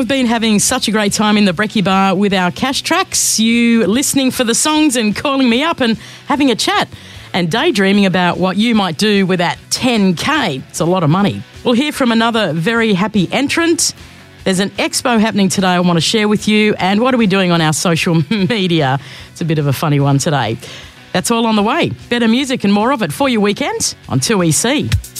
We've been having such a great time in the Brekkie Bar with our cash tracks, you listening for the songs and calling me up and having a chat and daydreaming about what you might do with that 10K. It's a lot of money. We'll hear from another very happy entrant. There's an expo happening today I want to share with you. And what are we doing on our social media? It's a bit of a funny one today. That's all on the way. Better music and more of it for your weekend on 2EC.